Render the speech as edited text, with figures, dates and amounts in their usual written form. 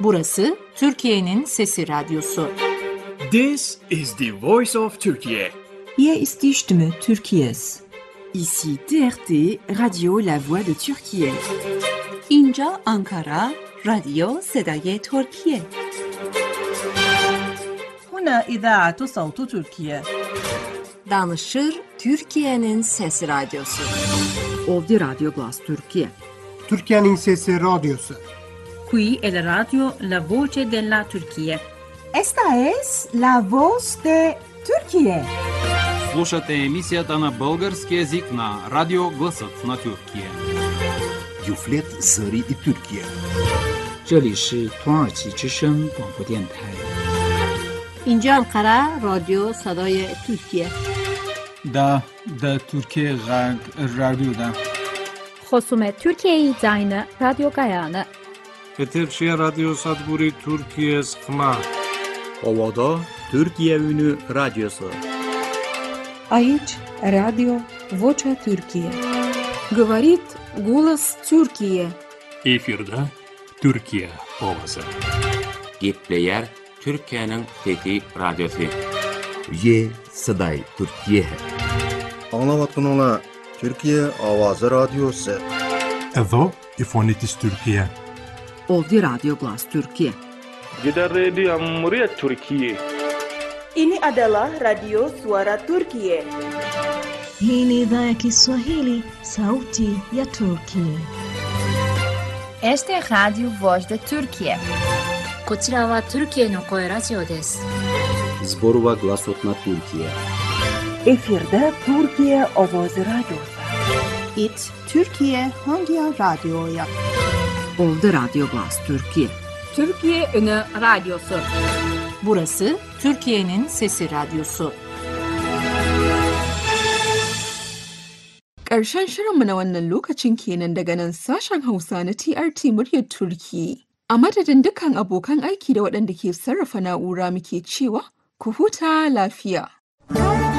Burası Türkiye'nin Sesi Radyosu. This is the voice of Turkey. Hier ist die Stimme Türkiye's. Ici TRT, Radio La Voix de Türkiye. اینجا آنکارا، رادیو صدای ترکیه. هنا إذاعة صوت تركيا. Danışır Türkiye'nin Sesi Radyosu. Ovdi Radyo Glas Türkiye. Türkiye'nin Sesi Radyosu. Qui è la radio La Voce della Turchia. Esta es La Voz de Turquía. Слушате емисията на български език на Радио Гласът на Тюркия. Юфлет Зари и Türkiye. 这里是土耳其之声广播电台。 اینجا انقره رادیو صدای ترکیه. دا ترکیه غرب رادیو دا. خصوم ترکیه زاین رادیو گایانه. Eterşehir Radyo Sadburi Türkiye Sıkma. Ovada Türkiye Ünü Radyosu. Aici Radio Vocea Türkiye. Говорит голос Türkiye. Efirde Türkiye Ovası. Gitleyer Türkiye'nin Fethi Radyosu. Ye Saday Türkiye. Anlavatın Türkiye Avazı Radyosu. Evo İfonitis Türkiye. Ovdi Radyo Glas Türkiye. Gidan Radio Muryat Türkiye. Ini adalah Radio Suara Turkiye. Hii ni idhaa ya Kiswahili, Sauti ya Turkiye. Este es Radio Voz de Turkiye. こちらはトルキエの声ラジオです。 Zborova Glasot na Türkiye. Efirde Türkiye Ovoz Radyosu. It Türkiye Hangi Radyo'ya? Ovdi Radyo Glas Türkiye. Türkiye Ünü Radyosu. Burası Türkiye'nin Sesi Radyosu. Ƙarshen shirinmu na wannan lokacin kenan daga nan sashen Hausa na TRT muryar Turki. A madadin dukkan abokan aiki da waɗanda ke sarrafa na'ura muke cewa ku huta lafiya.